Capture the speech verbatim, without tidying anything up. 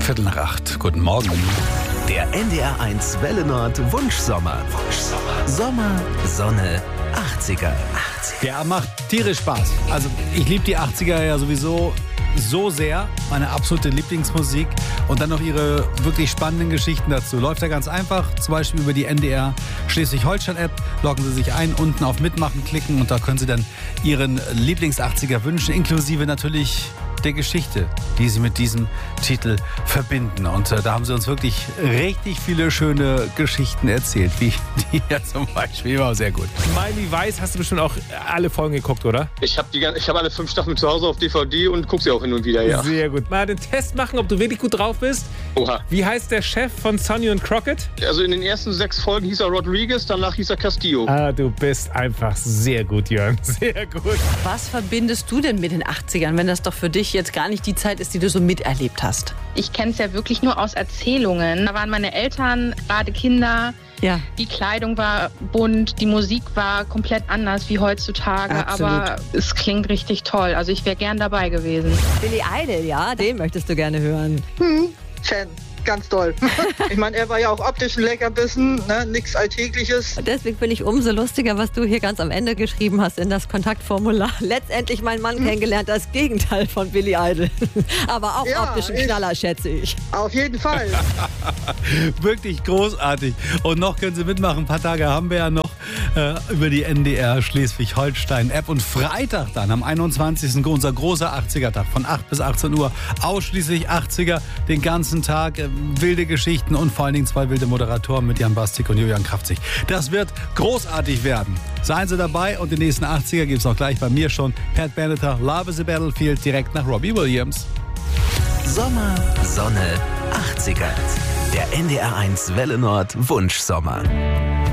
Viertel nach acht. Guten Morgen. Der N D R eins Welle Nord Wunschsommer. Wunschsommer. Sommer, Sonne, achtziger. Der macht tierisch Spaß. Also ich liebe die achtziger ja sowieso so sehr. Meine absolute Lieblingsmusik. Und dann noch ihre wirklich spannenden Geschichten dazu. Läuft ja ganz einfach. Zum Beispiel über die N D R Schleswig-Holstein-App. Loggen Sie sich ein, unten auf Mitmachen klicken. Und da können Sie dann Ihren Lieblings-achtziger wünschen. Inklusive natürlich der Geschichte, die Sie mit diesem Titel verbinden. Und äh, da haben Sie uns wirklich richtig viele schöne Geschichten erzählt, wie die ja zum Beispiel. War sehr gut. Miami Vice hast du bestimmt auch alle Folgen geguckt, oder? Ich habe hab alle fünf Staffeln zu Hause auf D V D und gucke sie auch hin und wieder, ja. Sehr gut. Mal den Test machen, ob du wirklich gut drauf bist. Oha. Wie heißt der Chef von Sonny und Crockett? Also in den ersten sechs Folgen hieß er Rodriguez, danach hieß er Castillo. Ah, du bist einfach sehr gut, Jörn. Sehr gut. Was verbindest du denn mit den achtzigern, wenn das doch für dich jetzt gar nicht die Zeit ist, die du so miterlebt hast? Ich kenne es ja wirklich nur aus Erzählungen. Da waren meine Eltern gerade Kinder. Ja. Die Kleidung war bunt, die Musik war komplett anders wie heutzutage. Absolut. Aber es klingt richtig toll. Also ich wäre gern dabei gewesen. Billy Idol, ja, den möchtest du gerne hören. Hm, Fan. Ganz toll. Ich meine, er war ja auch optisch ein Leckerbissen, ne? Nichts Alltägliches. Und deswegen finde ich umso lustiger, was du hier ganz am Ende geschrieben hast in das Kontaktformular. Letztendlich mein Mann hm. kennengelernt, das Gegenteil von Billy Idol. Aber auch ja, optischen Knaller, schätze ich. Auf jeden Fall. Wirklich großartig. Und noch können Sie mitmachen. Ein paar Tage haben wir ja noch äh, über die N D R Schleswig-Holstein-App. Und Freitag dann, am einundzwanzigsten unser großer achtziger-Tag von acht bis achtzehn Uhr. Ausschließlich achtziger den ganzen Tag. Äh, wilde Geschichten und vor allen Dingen zwei wilde Moderatoren mit Jan Bastik und Julian Kraftzig. Das wird großartig werden. Seien Sie dabei und den nächsten achtziger gibt es auch gleich bei mir schon. Pat Benatar, Love is a Battlefield, direkt nach Robbie Williams. Sommer, Sonne, achtziger. Der N D R eins Welle Nord Wunschsommer.